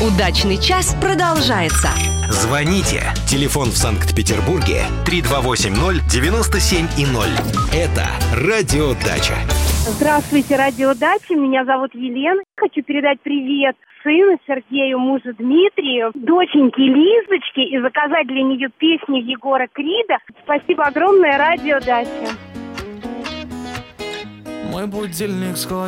Удачный час продолжается. Звоните. Телефон в Санкт-Петербурге 3280-97-0. Это Радиодача. Здравствуйте, Радиодача. Меня зовут Елена. Хочу передать привет сыну Сергею, мужу Дмитрию, доченьке Лизочке и заказать для нее песню Егора Крида. Спасибо огромное, Радиодача. Мой будильник